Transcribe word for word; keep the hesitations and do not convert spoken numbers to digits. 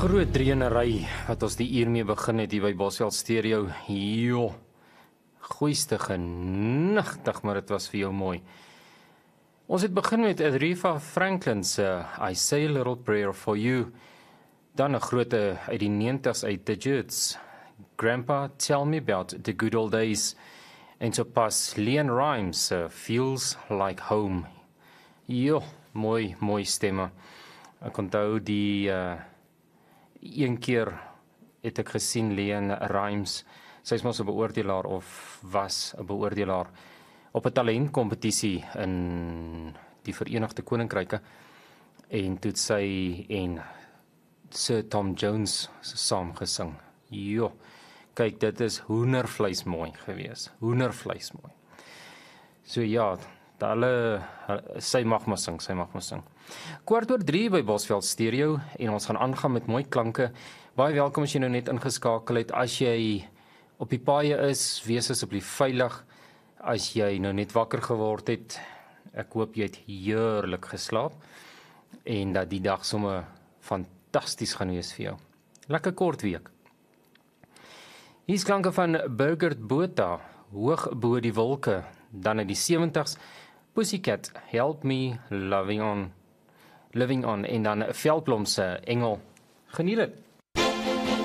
Groot drieënery wat ons die uur mee begin het hier by Bosveld Stereo. Jo, goeiste genigtig, maar dit was vir jou mooi. Ons het begin met Aretha Franklin se I Say a Little Prayer for You. Dan 'n groote uit die negentigs uit The Judds, Grandpa, Tell Me About the Good Old Days. En so pas LeAnn Rimes se Feels Like Home. Jo, mooi, mooi stemme. Ek onthou die uh, een keer het ek gesien LeAnn Rimes, sy is mos 'n beoordelaar of was 'n beoordelaar op 'n talentkompetisie in die Verenigde Koninkryke, en toe het sy en Sir Tom Jones saam gesing. Jo, kyk, dit is hoendervleis mooi gewees, hoendervleis mooi. So ja, hulle, sy mag maar sing, sy mag maar sing. Kwart oor drie by Bosveld Stereo, en ons gaan aangaan met mooi klanke. Baie welkom as jy nou net ingeskakel het. As jy op die paaie is, wees asseblief veilig. As jy nou net wakker geword het, ek hoop jy het heerlik geslaap, en dat die dag sommer fantasties gaan wees vir jou. Lekker kort week. Hier is klanke van Burgert Botha, Hoog bo die wolke. Dan in die sewentig's, Pussycat, Help Me Loving On, Living On, en dan Veldblom se Engel. Geniet dit.